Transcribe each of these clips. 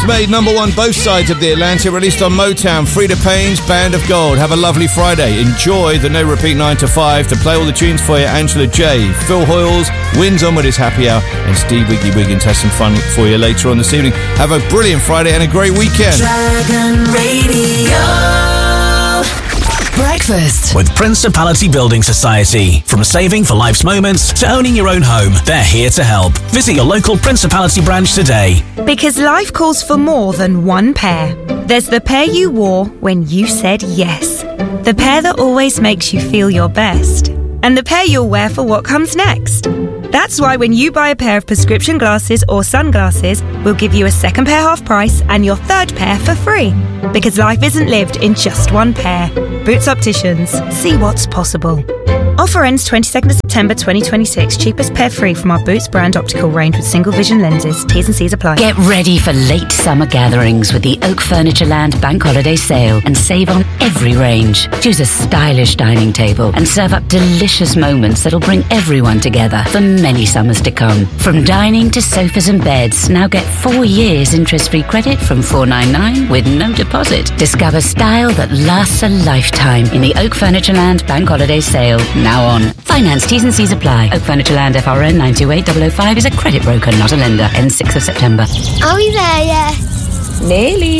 made number one both sides of the Atlantic, released on Motown. Frida Payne's Band of Gold. Have a lovely Friday. Enjoy the No Repeat 9 to 5. To play all the tunes for you, Angela J. Phil Hoyles wins on with his happy hour, and Steve Wiggy Wiggins has some fun for you later on this evening. Have a brilliant Friday and a great weekend. Dragon Radio. Breakfast with Principality Building Society. From saving for life's moments to owning your own home, they're here to help. Visit your local Principality branch today. Because life calls for more than one pair. There's the pair you wore when you said yes. The pair that always makes you feel your best. And the pair you'll wear for what comes next. That's why when you buy a pair of prescription glasses or sunglasses, we'll give you a second pair half price and your third pair for free. Because life isn't lived in just one pair. Boots Opticians. See what's possible. Offer ends 22nd of September 2026. Cheapest pair free from our Boots brand optical range with single vision lenses. T's and C's apply. Get ready for late summer gatherings with the Oak Furnitureland Bank Holiday Sale and save on every range. Choose a stylish dining table and serve up delicious moments that'll bring everyone together for many summers to come. From dining to sofas and beds, now get 4 years interest-free credit from $499 with no deposit. Discover style that lasts a lifetime in the Oak Furnitureland Bank Holiday Sale. Now on. Finance T's and C's apply. Oak Furnitureland FRN 928005 is a credit broker, not a lender. Ends 6th of September. Are we there yet? Nearly.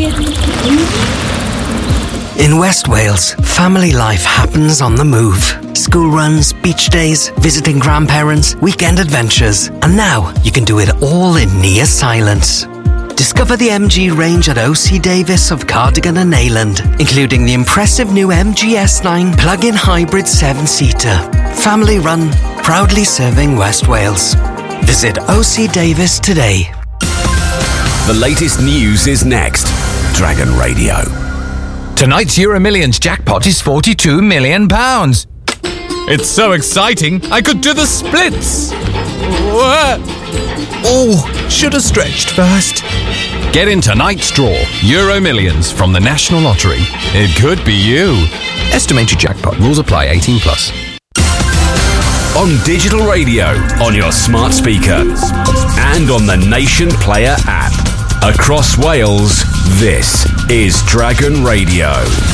In West Wales, family life happens on the move. School runs, beach days, visiting grandparents, weekend adventures. And now you can do it all in near silence. Discover the MG range at OC Davis of Cardigan and Neyland, including the impressive new MG S9 plug-in hybrid 7-seater. Family run, proudly serving West Wales. Visit OC Davis today. The latest news is next. Dragon Radio. Tonight's Euro Millions jackpot is £42 million. It's so exciting, I could do the splits. Oh, should have stretched first. Get in tonight's draw, Euro Millions from the National Lottery. It could be you. Estimated jackpot. Rules apply. 18 plus. On digital radio, on your smart speaker, and on the Nation Player app. Across Wales, this is Dragon Radio.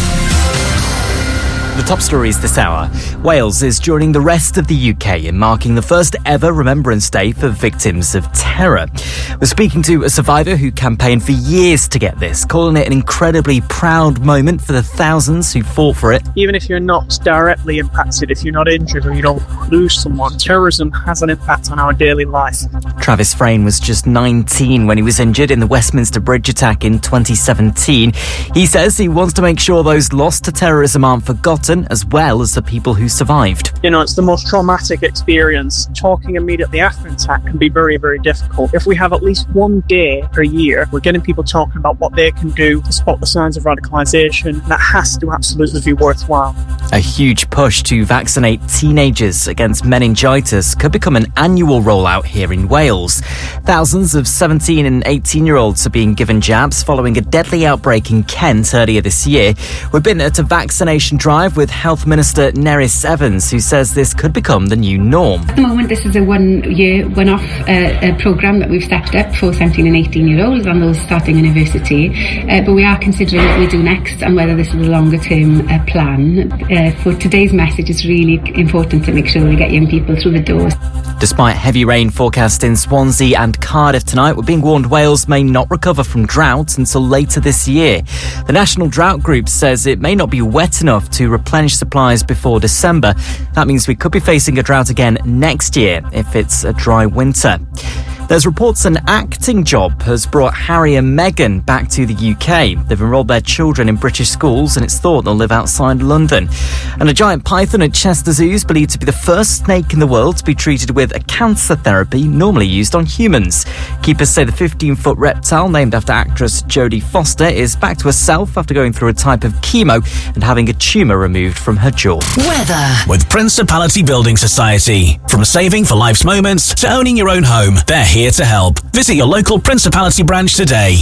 The top stories this hour. Wales is joining the rest of the UK in marking the first ever Remembrance Day for victims of terror. We're speaking to a survivor who campaigned for years to get this, calling it an incredibly proud moment for the thousands who fought for it. Even if you're not directly impacted, if you're not injured or you don't lose someone, terrorism has an impact on our daily life. Travis Frayne was just 19 when he was injured in the Westminster Bridge attack in 2017. He says he wants to make sure those lost to terrorism aren't forgotten, as well as the people who survived. You know, it's the most traumatic experience. Talking immediately after an attack can be very, very difficult. If we have at least one day per year, we're getting people talking about what they can do to spot the signs of radicalisation. That has to absolutely be worthwhile. A huge push to vaccinate teenagers against meningitis could become an annual rollout here in Wales. Thousands of 17 and 18-year-olds are being given jabs following a deadly outbreak in Kent earlier this year. We've been at a vaccination drive with Health Minister Nerys Evans, who says this could become the new norm. At the moment, this is a one-off programme that we've stepped up for 17 and 18-year-olds and those starting university. But we are considering what we do next and whether this is a longer-term plan. For today's message, it's really important to make sure we get young people through the doors. Despite heavy rain forecast in Swansea and Cardiff tonight, we're being warned Wales may not recover from drought until later this year. The National Drought Group says it may not be wet enough to replenish supplies before December. That means we could be facing a drought again next year if it's a dry winter. There's reports an acting job has brought Harry and Meghan back to the UK. They've enrolled their children in British schools and it's thought they'll live outside London. And a giant python at Chester Zoo is believed to be the first snake in the world to be treated with a cancer therapy normally used on humans. Keepers say the 15-foot reptile, named after actress Jodie Foster, is back to herself after going through a type of chemo and having a tumour removed from her jaw. Weather with Principality Building Society. From saving for life's moments to owning your own home, they're here to help. Visit your local Principality branch today.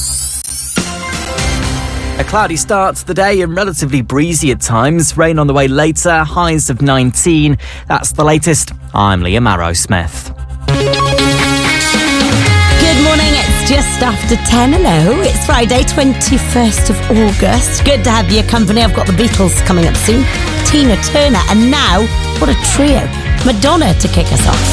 A cloudy start to the day and relatively breezy at times. Rain on the way later, highs of 19. That's the latest. I'm Liam Arrowsmith. Good morning, it's just after 10. Hello, it's Friday, 21st of August. Good to have your company. I've got the Beatles coming up soon, Tina Turner, and now, what a trio, Madonna to kick us off.